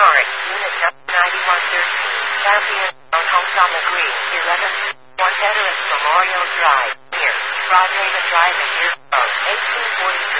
Card, Unit 9113, Champion, on Homes on the Green, 11, One Veterans Memorial Drive, near Broadhaven Drive and near 1840.